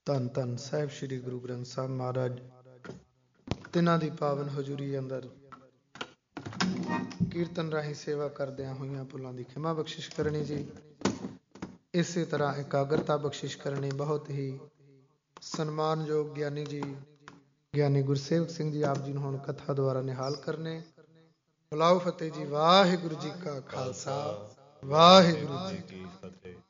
ਧੰਨ ਧੰਨ ਸਾਹਿਬ ਸ੍ਰੀ ਗੁਰੂ ਗ੍ਰੰਥ ਸਾਹਿਬ ਮਹਾਰਾਜ, ਤਿੰਨਾਂ ਦੀ ਪਾਵਨ ਹਜ਼ੂਰੀ ਅੰਦਰ ਕੀਰਤਨ ਰਾਹੀਂ ਸੇਵਾ ਕਰਦਿਆਂ ਹੋਈਆਂ ਭੁੱਲਾਂ ਦੀ ਖਿਮਾ ਬਖਸ਼ਿਸ਼ ਕਰਨੀ ਜੀ। ਇਸੇ ਤਰ੍ਹਾਂ ਇਕਾਗਰਤਾ ਬਖਸ਼ਿਸ਼ ਕਰਨੀ। ਬਹੁਤ ਹੀ ਸਨਮਾਨਯੋਗ ਗਿਆਨੀ ਜੀ, ਗਿਆਨੀ ਗੁਰਸੇਵਕ ਸਿੰਘ ਜੀ ਆਪ ਜੀ ਨੂੰ ਹੁਣ ਕਥਾ ਦੁਆਰਾ ਨਿਹਾਲ ਕਰਨੇ। ਬੁਲਾਓ ਫਤਿਹ ਜੀ। ਵਾਹਿਗੁਰੂ ਜੀ ਕਾ ਖਾਲਸਾ, ਵਾਹਿਗੁਰੂ ਜੀ ਕੀ ਫਤਿਹ।